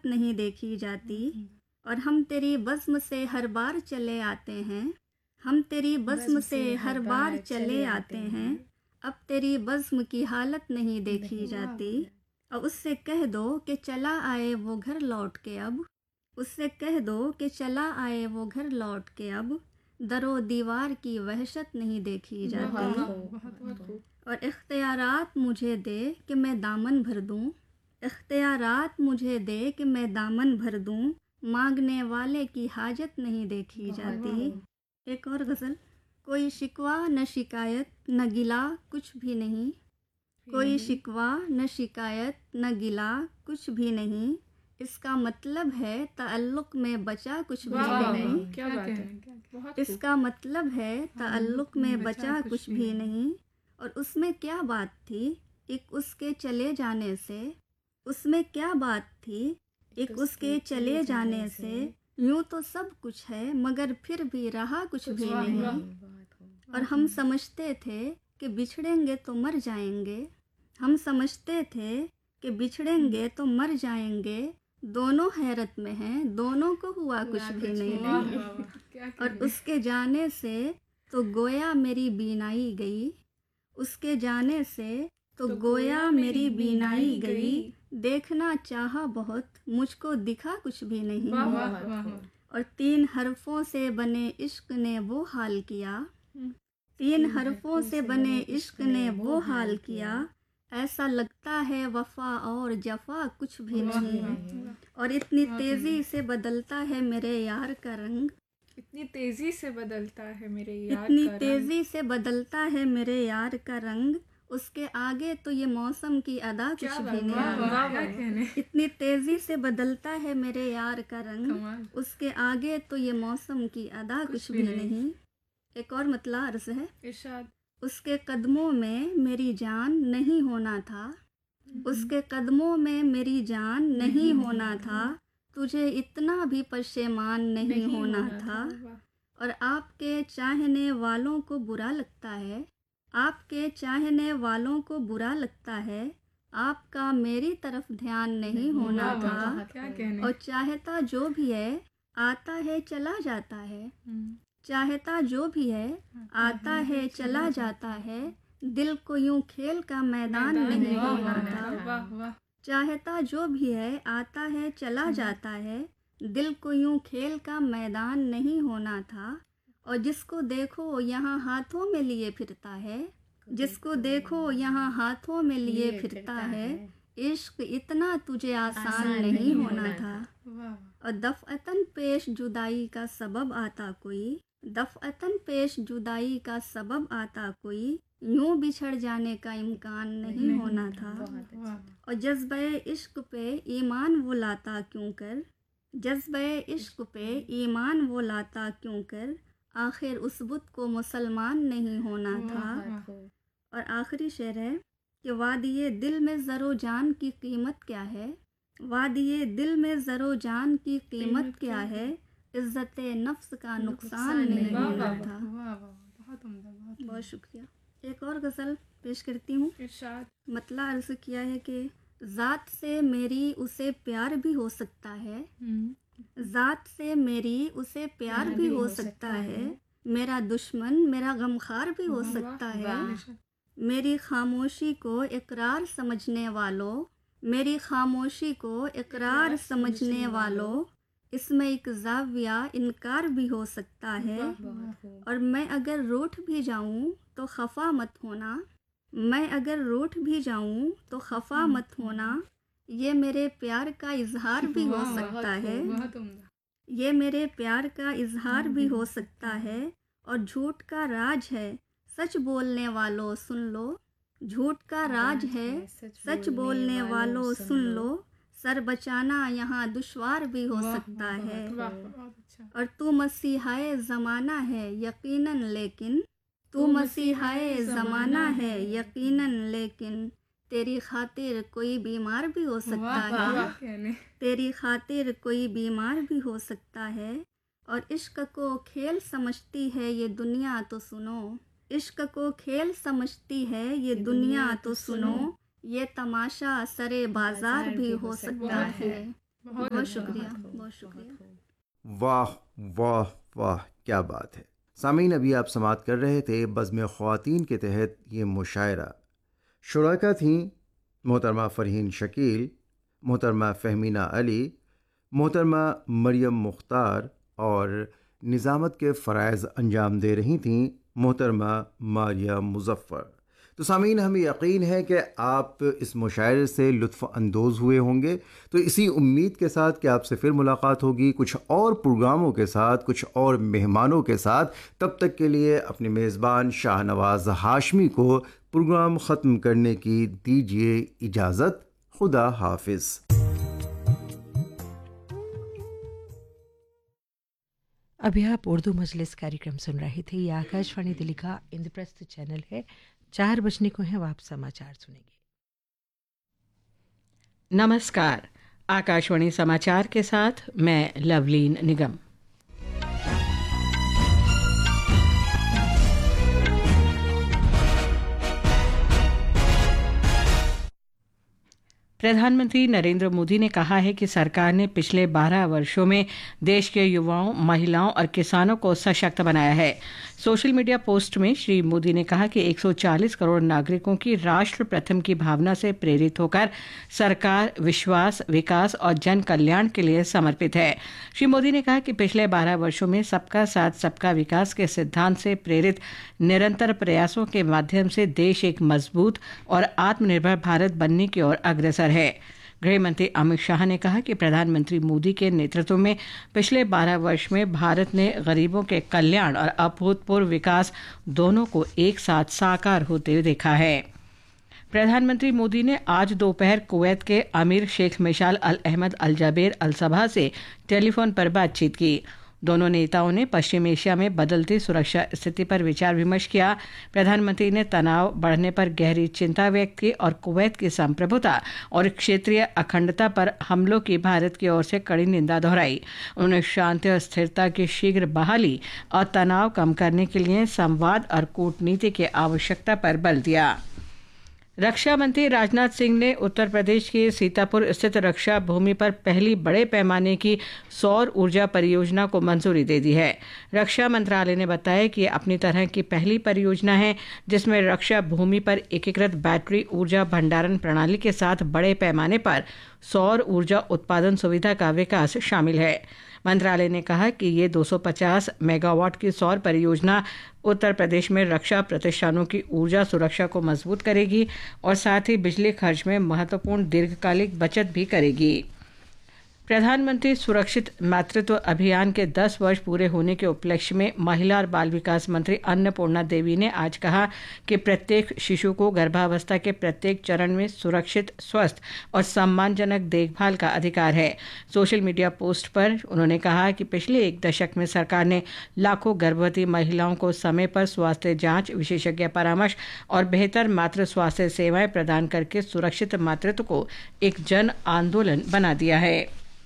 नहीं देखी जाती। और हम तेरी बज़्म से हर बार चले आते हैं, हम तेरी बज़्म से हर बार चले आते हैं, अब तेरी बज़्म की हालत नहीं देखी जाती। और उससे कह दो कि चला आए वो घर लौट के अब, उससे कह दो कि चला आए वो घर लौट के अब, दरो दीवार की वहशत नहीं देखी जाती। और इख्तियारात मुझे दे कि मैं दामन भर दूँ, इख्तियारात मुझे दे कि मैं दामन भर दूँ, मांगने वाले की हाजत नहीं देखी जाती। एक और गज़ल। कोई शिकवा न शिकायत न गिला कुछ भी नहीं, कोई शिकवा न शिकायत न गिला कुछ भी नहीं, इसका मतलब है ताल्लुक़ में बचा कुछ भी नहीं। क्या बात है, इसका मतलब है ताल्लुक़ में बचा कुछ भी नहीं। और उसमें क्या बात थी एक उसके चले जाने से, उसमें क्या बात थी एक उसके चले जाने से, यूं तो सब कुछ है मगर फिर भी रहा कुछ भी नहीं। और हम समझते थे कि बिछड़ेंगे तो मर जाएंगे, हम समझते थे कि बिछड़ेंगे तो मर जाएंगे, दोनों हैरत में हैं, दोनों को हुआ कुछ भी नहीं। और उसके जाने से तो गोया मेरी बीनाई गई, उसके जाने से तो गोया मेरी बीनाई गई, देखना चाहा बहुत मुझको दिखा कुछ भी नहीं। और 3 हरफों से बने इश्क ने वो हाल किया, 3 हरफों से बने इश्क ने वो हाल किया, ऐसा लगता है वफा और जफा कुछ भी नहीं। और इतनी तेज़ी से बदलता है मेरे यार का रंग, इतनी तेजी से बदलता है मेरे यार इतनी का रंग, तेज़ी से बदलता है मेरे यार का रंग, उसके आगे तो ये मौसम की अदा कुछ भी नहीं। इतनी तेज़ी से बदलता है मेरे यार का रंग, उसके आगे तो ये मौसम की अदा कुछ भी नहीं। एक और मतलब अर्ज़ है। इरशाद। उसके कदमों में मेरी जान नहीं होना था, उसके कदमों में मेरी जान नहीं होना था, तुझे इतना भी पशेमान नहीं होना था। और आपके चाहने वालों को बुरा लगता है, आपके चाहने वालों को बुरा लगता है, आपका मेरी तरफ ध्यान नहीं होना था। और चाहता जो भी है आता है चला जाता है, चाहता जो भी है आता है चला जाता है, दिल को यूं खेल का मैदान नहीं होना था। चाहता जो भी है आता है चला जाता है, दिल को यूं खेल का मैदान नहीं होना था। और जिसको देखो यहाँ हाथों में लिए फिरता है, जिसको देखो यहाँ हाथों में लिए फिरता है, इश्क इतना तुझे आसान नहीं होना था। और दफ़अतन पेश जुदाई का सबब आता कोई, दफ़अतन पेश जुदाई का सबब आता कोई, यूं बिछड़ जाने का इम्कान नहीं होना था। और जज्बे इश्क पे ईमान वो लाता क्यों कर, जज्बे इश्क पे ईमान वो लाता क्यों कर, आखिर उस बुत को मुसलमान नहीं होना था। और आखिरी शेर है कि वादिये दिल में ज़रो जान की कीमत क्या है, वादिये दिल में ज़रो जान की कीमत क्या है, इज़्ज़त नफ्स का नुकसान नहीं होना था। बहुत शुक्रिया। एक और गज़ल पेश करती हूँ। मतलब अर्ज़ किया है कि ज़ात से मेरी उसे प्यार भी हो सकता है, ज़ात से मेरी उसे प्यार भी हो सकता है, मेरा दुश्मन मेरा गमखार भी हो सकता है। मेरी खामोशी को इकरार समझने वालों, मेरी खामोशी को इकरार समझने वालों, इसमें एक ज़ाविया इनकार भी हो सकता है। और मैं अगर रूठ भी जाऊं तो खफा मत होना, मैं अगर रूठ भी जाऊं तो खफा मत होना, ये मेरे प्यार का इजहार भी हो सकता है, ये मेरे प्यार का इजहार भी हो सकता है। और झूठ का राज है सच बोलने वालों सुन लो, झूठ का राज है सच बोलने वालों सुन लो, सर बचाना यहाँ दुश्वार भी हो सकता है। और तू मसीहाए ज़माना है यकीनन लेकिन, तू मसीहाए ज़माना है यकीनन लेकिन, तेरी खातिर कोई बीमार भी हो सकता है, तेरी खातिर कोई बीमार भी हो सकता है। और इश्क को खेल समझती है ये दुनिया तो सुनो, इश्क को खेल समझती है ये दुनिया तो सुनो, ये तमाशा सरे बाजार भी हो सकता है। बहुत शुक्रिया, बहुत शुक्रिया। वाह वाह वाह, क्या बात है। सामीन, अभी आप समाअत कर रहे थे बज़्म ख़वातीन के तहत ये मुशायरा। शुराका थीं मोहतरमा फ़रहीन शकील, मोहतरमा फ़हमीना अली, मोहतरमा मरियम मुख्तार और निज़ामत के फ़राइज़ अंजाम दे रही थीं मोहतरमा मारिया मुज़फ़्फ़र। तो सामीन, हमें यकीन है कि आप इस मुशायरे से लुत्फ़ अंदोज़ हुए होंगे। तो इसी उम्मीद के साथ कि आपसे फिर मुलाकात होगी कुछ और प्रोग्रामों के साथ, कुछ और मेहमानों के साथ, तब तक के लिए अपने मेज़बान शाहनवाज़ हाशमी को प्रोग्राम ख़त्म करने की दीजिए इजाज़त। खुदा हाफिज़। अभी आप उर्दू मजलिस कार्यक्रम सुन रहे थे। ये आकाशवाणी दिल्ली का इंद्रप्रस्थ चैनल है। 4 बजने को हैं, अब आप समाचार सुनेंगे। नमस्कार, आकाशवाणी समाचार के साथ मैं लवलीन निगम। प्रधानमंत्री नरेंद्र मोदी ने कहा है कि सरकार ने पिछले 12 वर्षों में देश के युवाओं, महिलाओं और किसानों को सशक्त बनाया है। सोशल मीडिया पोस्ट में श्री मोदी ने कहा कि 140 करोड़ नागरिकों की राष्ट्र प्रथम की भावना से प्रेरित होकर सरकार विश्वास, विकास और जन कल्याण के लिए समर्पित है। श्री मोदी ने कहा कि पिछले 12 वर्षों में सबका साथ सबका विकास के सिद्धांत से प्रेरित निरंतर प्रयासों के माध्यम से देश एक मजबूत और आत्मनिर्भर भारत बनने की ओर अग्रसर है। गृह मंत्री अमित शाह ने कहा कि प्रधानमंत्री मोदी के नेतृत्व में पिछले 12 वर्ष में भारत ने गरीबों के कल्याण और अभूतपूर्व विकास दोनों को एक साथ साकार होते हुए देखा है। प्रधानमंत्री मोदी ने आज दोपहर कुवैत के अमीर शेख मिशाल अल अहमद अल जबेर अल सबा से टेलीफोन पर बातचीत की। दोनों नेताओं ने पश्चिम एशिया में बदलती सुरक्षा स्थिति पर विचार विमर्श किया। प्रधानमंत्री ने तनाव बढ़ने पर गहरी चिंता व्यक्त की और कुवैत की संप्रभुता और क्षेत्रीय अखंडता पर हमलों की भारत की ओर से कड़ी निंदा दोहराई। उन्होंने शांति और स्थिरता की शीघ्र बहाली और तनाव कम करने के लिए संवाद और कूटनीति की आवश्यकता पर बल दिया। रक्षा मंत्री राजनाथ सिंह ने उत्तर प्रदेश के सीतापुर स्थित रक्षा भूमि पर पहली बड़े पैमाने की सौर ऊर्जा परियोजना को मंजूरी दे दी है। रक्षा मंत्रालय ने बताया कि यह अपनी तरह की पहली परियोजना है जिसमें रक्षा भूमि पर एकीकृत बैटरी ऊर्जा भंडारण प्रणाली के साथ बड़े पैमाने पर सौर ऊर्जा उत्पादन सुविधा का विकास शामिल है। मंत्रालय ने कहा कि ये 250 मेगावाट की सौर परियोजना उत्तर प्रदेश में रक्षा प्रतिष्ठानों की ऊर्जा सुरक्षा को मजबूत करेगी और साथ ही बिजली खर्च में महत्वपूर्ण दीर्घकालिक बचत भी करेगी। प्रधानमंत्री सुरक्षित मातृत्व अभियान के 10 वर्ष पूरे होने के उपलक्ष्य में महिला और बाल विकास मंत्री अन्नपूर्णा देवी ने आज कहा कि प्रत्येक शिशु को गर्भावस्था के प्रत्येक चरण में सुरक्षित, स्वस्थ और सम्मानजनक देखभाल का अधिकार है। सोशल मीडिया पोस्ट पर उन्होंने कहा कि पिछले 1 दशक में सरकार ने लाखों गर्भवती महिलाओं को समय पर स्वास्थ्य जांच, विशेषज्ञ परामर्श और बेहतर मातृ स्वास्थ्य सेवाएं प्रदान करके सुरक्षित मातृत्व को एक जन आंदोलन बना दिया है।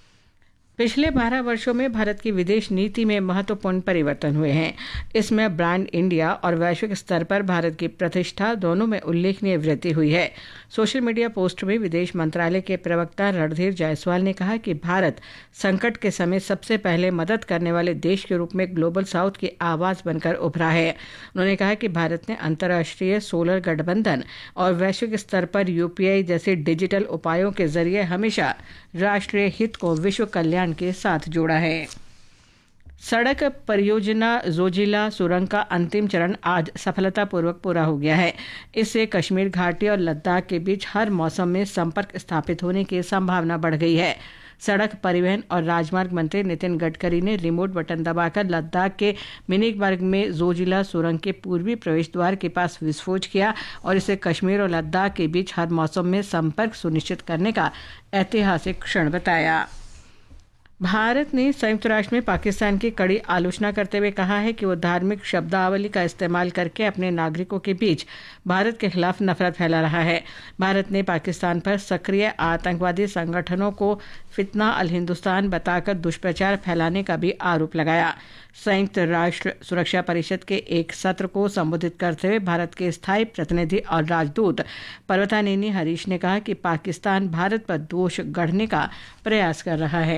पिछले 12 वर्षों में भारत की विदेश नीति में महत्वपूर्ण परिवर्तन हुए हैं। इसमें ब्रांड इंडिया और वैश्विक स्तर पर भारत की प्रतिष्ठा दोनों में उल्लेखनीय वृद्धि हुई है। सोशल मीडिया पोस्ट में विदेश मंत्रालय के प्रवक्ता रणधीर जायसवाल ने कहा कि भारत संकट के समय सबसे पहले मदद करने वाले देश के रूप में ग्लोबल साउथ की आवाज बनकर उभरा है। उन्होंने कहा कि भारत ने अंतर्राष्ट्रीय सोलर गठबंधन और वैश्विक स्तर पर यूपीआई जैसे डिजिटल उपायों के जरिए हमेशा राष्ट्रीय हित को विश्व कल्याण के साथ जोड़ा है। सड़क परियोजना जोजिला सुरंग का अंतिम चरण आज सफलतापूर्वक पूरा हो गया है। इससे कश्मीर घाटी और लद्दाख के बीच हर मौसम में संपर्क स्थापित होने की संभावना बढ़ गई है। सड़क परिवहन और राजमार्ग मंत्री नितिन गडकरी ने रिमोट बटन दबाकर लद्दाख के मिनिकबर्ग में जोजिला सुरंग के पूर्वी प्रवेश द्वार के पास विस्फोट किया और इसे कश्मीर और लद्दाख के बीच हर मौसम में संपर्क सुनिश्चित करने का ऐतिहासिक क्षण बताया। भारत ने संयुक्त राष्ट्र में पाकिस्तान की कड़ी आलोचना करते हुए कहा है कि वो धार्मिक शब्दावली का इस्तेमाल करके अपने नागरिकों के बीच भारत के खिलाफ नफरत फैला रहा है। भारत ने पाकिस्तान पर सक्रिय आतंकवादी संगठनों को फितना अल हिंदुस्तान बताकर दुष्प्रचार फैलाने का भी आरोप लगाया। संयुक्त राष्ट्र सुरक्षा परिषद के एक सत्र को संबोधित करते हुए भारत के स्थायी प्रतिनिधि और राजदूत पर्वतानेनी हरीश ने कहा कि पाकिस्तान भारत पर दोष गढ़ने का प्रयास कर रहा है।